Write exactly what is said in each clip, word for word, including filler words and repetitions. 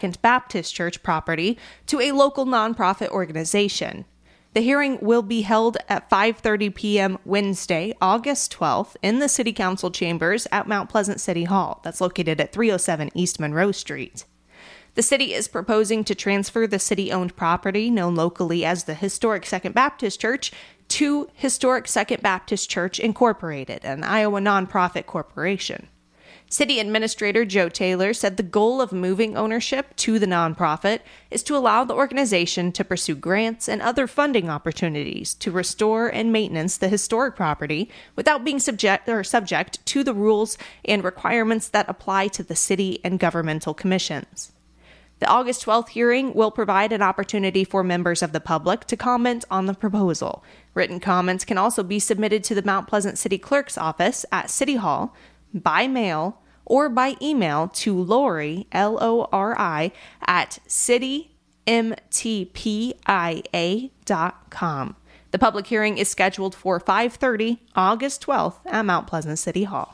Second Baptist Church property to a local nonprofit organization. The hearing will be held at five thirty p.m. Wednesday, August twelfth, in the City Council chambers at Mount Pleasant City Hall. That's located at three oh seven East Monroe Street. The city is proposing to transfer the city-owned property, known locally as the Historic Second Baptist Church, to Historic Second Baptist Church Incorporated, an Iowa nonprofit corporation. City Administrator Joe Taylor said the goal of moving ownership to the nonprofit is to allow the organization to pursue grants and other funding opportunities to restore and maintenance the historic property without being subject or subject to the rules and requirements that apply to the city and governmental commissions. The August twelfth hearing will provide an opportunity for members of the public to comment on the proposal. Written comments can also be submitted to the Mount Pleasant City Clerk's office at City Hall, by mail, or by email to Lori, L O R I, at city m t p i a dot com. The public hearing is scheduled for five thirty, August twelfth, at Mount Pleasant City Hall.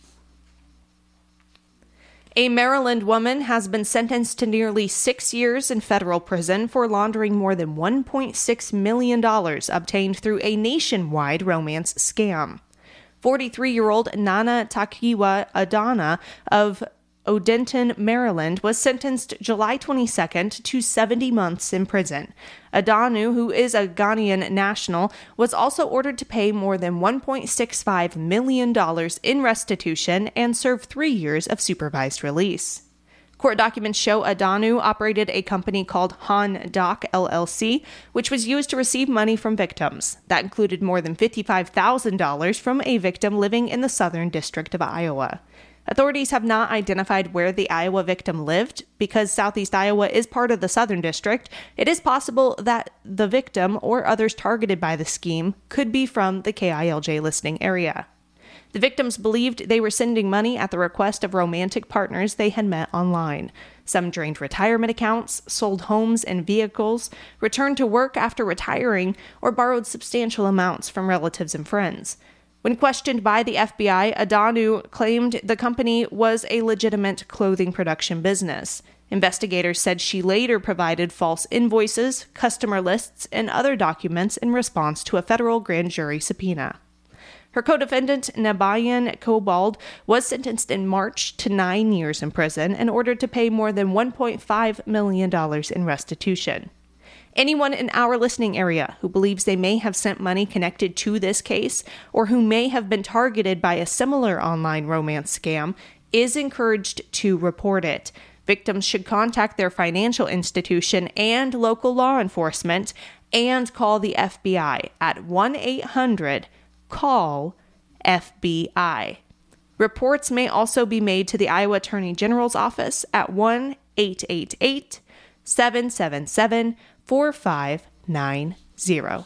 A Maryland woman has been sentenced to nearly six years in federal prison for laundering more than one point six million dollars obtained through a nationwide romance scam. forty-three-year-old Nana Takiwa Adana of Odenton, Maryland, was sentenced July twenty-second to seventy months in prison. Adanu, who is a Ghanaian national, was also ordered to pay more than one point six five million dollars in restitution and serve three years of supervised release. Court documents show Adanu operated a company called Han Doc L L C, which was used to receive money from victims. That included more than fifty-five thousand dollars from a victim living in the Southern District of Iowa. Authorities have not identified where the Iowa victim lived. Because Southeast Iowa is part of the Southern District, it is possible that the victim or others targeted by the scheme could be from the K I L J listening area. The victims believed they were sending money at the request of romantic partners they had met online. Some drained retirement accounts, sold homes and vehicles, returned to work after retiring, or borrowed substantial amounts from relatives and friends. When questioned by the F B I, Adanu claimed the company was a legitimate clothing production business. Investigators said she later provided false invoices, customer lists, and other documents in response to a federal grand jury subpoena. Her co-defendant, Nabayan Cobald, was sentenced in March to nine years in prison and ordered to pay more than one point five million dollars in restitution. Anyone in our listening area who believes they may have sent money connected to this case or who may have been targeted by a similar online romance scam is encouraged to report it. Victims should contact their financial institution and local law enforcement and call the F B I at one eight hundred call F B I. Reports may also be made to the Iowa Attorney General's office at one eight eight eight, seven seven seven, four five nine zero.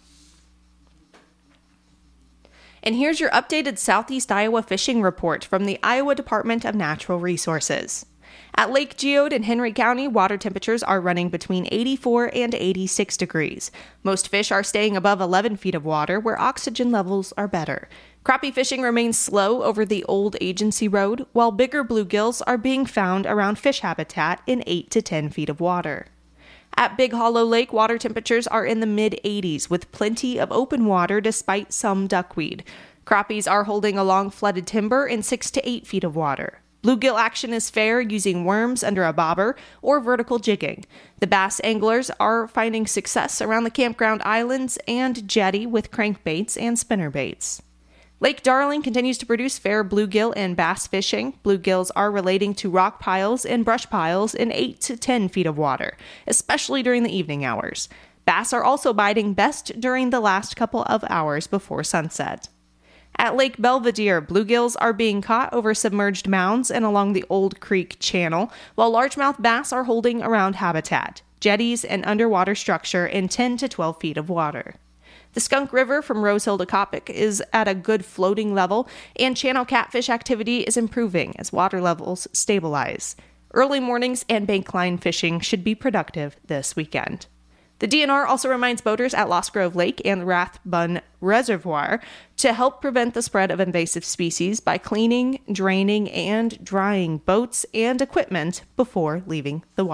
And here's your updated Southeast Iowa fishing report from the Iowa Department of Natural Resources. At Lake Geode in Henry County, water temperatures are running between eighty-four and eighty-six degrees. Most fish are staying above eleven feet of water, where oxygen levels are better. Crappie fishing remains slow over the old agency road, while bigger bluegills are being found around fish habitat in eight to ten feet of water. At Big Hollow Lake, water temperatures are in the mid eighties, with plenty of open water despite some duckweed. Crappies are holding along flooded timber in six to eight feet of water. Bluegill action is fair using worms under a bobber or vertical jigging. The bass anglers are finding success around the campground islands and jetty with crankbaits and spinnerbaits. Lake Darling continues to produce fair bluegill and bass fishing. Bluegills are relating to rock piles and brush piles in eight to ten feet of water, especially during the evening hours. Bass are also biting best during the last couple of hours before sunset. At Lake Belvedere, bluegills are being caught over submerged mounds and along the Old Creek Channel, while largemouth bass are holding around habitat, jetties, and underwater structure in ten to twelve feet of water. The Skunk River from Rose Hill to Coppock is at a good floating level, and channel catfish activity is improving as water levels stabilize. Early mornings and bank line fishing should be productive this weekend. The D N R also reminds boaters at Lost Grove Lake and the Rathbun Reservoir to help prevent the spread of invasive species by cleaning, draining, and drying boats and equipment before leaving the water.